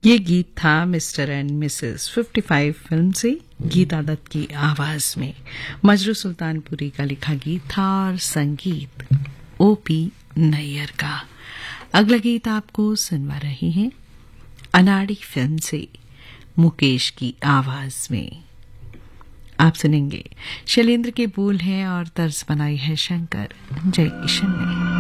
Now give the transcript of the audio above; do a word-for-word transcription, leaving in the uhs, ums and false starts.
ये गीत था मिस्टर एंड मिसेस पचपन फिल्म से गीता दत्त की आवाज में। मजरू सुल्तानपुरी का लिखा गीत था और संगीत ओपी नैयर का। अगला गीत आपको सुनवा रही हैं अनाड़ी फिल्म से मुकेश की आवाज में। आप सुनेंगे शैलेंद्र के बोल हैं और तर्ज बनाई है शंकर जयकिशन ने।